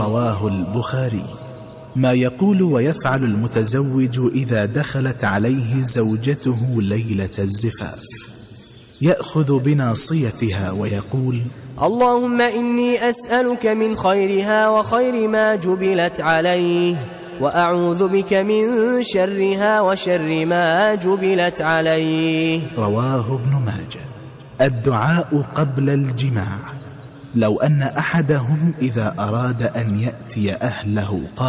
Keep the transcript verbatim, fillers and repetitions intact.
رواه البخاري. ما يقول ويفعل المتزوج إذا دخلت عليه زوجته ليلة الزفاف: يأخذ بناصيتها ويقول: اللهم إني أسألك من خيرها وخير ما جبلت عليه، وأعوذ بك من شرها وشر ما جبلت عليه. رواه ابن ماجه. الدعاء قبل الجماع: لو أن أحدهم إذا أراد أن يأتي أهله قال: